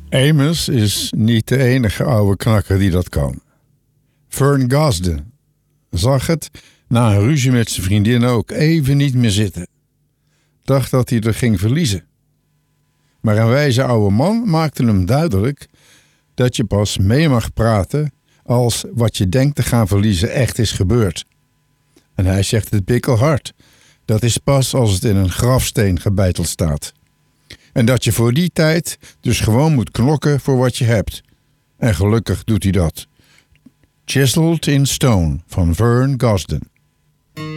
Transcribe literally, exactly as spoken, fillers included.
Amos is niet de enige oude knakker die dat kan. Vern Gosden zag het na een ruzie met zijn vriendin ook even niet meer zitten. Dacht dat hij er ging verliezen. Maar een wijze oude man maakte hem duidelijk dat je pas mee mag praten als wat je denkt te gaan verliezen echt is gebeurd. En hij zegt het bikkelhard. Dat is pas als het in een grafsteen gebeiteld staat. En dat je voor die tijd dus gewoon moet knokken voor wat je hebt. En gelukkig doet hij dat. Chiseled in Stone van Vern Gosden.